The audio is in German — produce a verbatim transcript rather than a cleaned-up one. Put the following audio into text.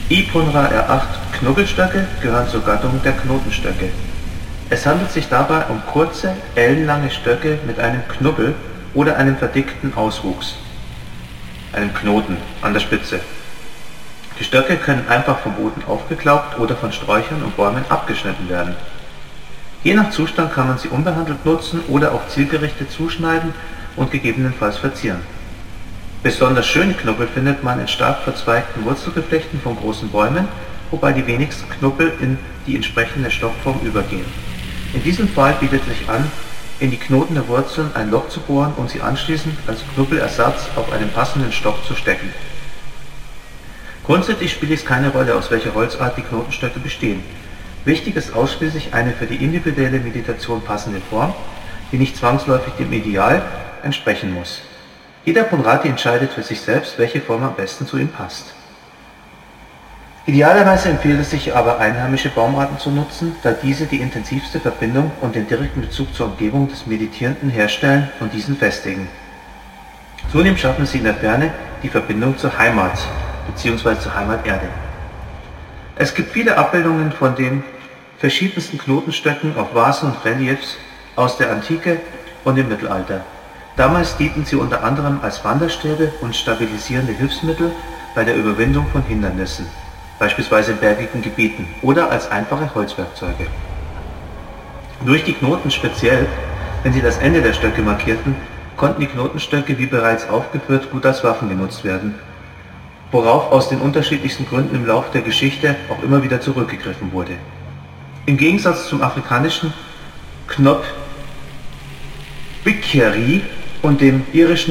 Iponra R acht Knubbelstöcke gehören zur Gattung der Knotenstöcke. Es handelt sich dabei um kurze, ellenlange Stöcke mit einem Knubbel oder einem verdickten Auswuchs, einem Knoten an der Spitze. Die Stöcke können einfach vom Boden aufgeklaubt oder von Sträuchern und Bäumen abgeschnitten werden. Je nach Zustand kann man sie unbehandelt nutzen oder auch zielgerichtet zuschneiden und gegebenenfalls verzieren. Besonders schöne Knubbel findet man in stark verzweigten Wurzelgeflechten von großen Bäumen, wobei die wenigsten Knubbel in die entsprechende Stockform übergehen. In diesem Fall bietet sich an, in die Knoten der Wurzeln ein Loch zu bohren und sie anschließend als Knubbelersatz auf einen passenden Stock zu stecken. Grundsätzlich spielt es keine Rolle, aus welcher Holzart die Knotenstöcke bestehen. Wichtig ist ausschließlich eine für die individuelle Meditation passende Form, die nicht zwangsläufig dem Ideal entsprechen muss. Jeder Ponnrati entscheidet für sich selbst, welche Form am besten zu ihm passt. Idealerweise empfiehlt es sich aber, einheimische Baumarten zu nutzen, da diese die intensivste Verbindung und den direkten Bezug zur Umgebung des Meditierenden herstellen und diesen festigen. Zudem schaffen sie in der Ferne die Verbindung zur Heimat bzw. zur Heimaterde. Es gibt viele Abbildungen von den verschiedensten Knotenstöcken auf Vasen und Reliefs aus der Antike und im Mittelalter. Damals dienten sie unter anderem als Wanderstäbe und stabilisierende Hilfsmittel bei der Überwindung von Hindernissen, beispielsweise in bergigen Gebieten, oder als einfache Holzwerkzeuge. Durch die Knoten speziell, wenn sie das Ende der Stöcke markierten, konnten die Knotenstöcke, wie bereits aufgeführt, gut als Waffen genutzt werden, worauf aus den unterschiedlichsten Gründen im Lauf der Geschichte auch immer wieder zurückgegriffen wurde. Im Gegensatz zum afrikanischen Knop Bikeri und dem irischen